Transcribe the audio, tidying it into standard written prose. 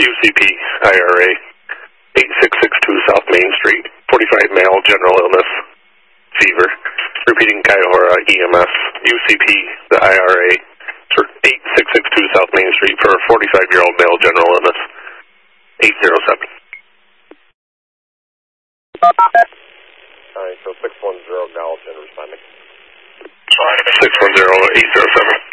UCP IRA, 8662 South Main Street, 45 male, general illness, fever. Repeating Kaihura EMS, UCP, the IRA, 8662 South Main Street for a 45-year-old male, general illness, 807. Alright, so 610 acknowledged and responding. 610, 807.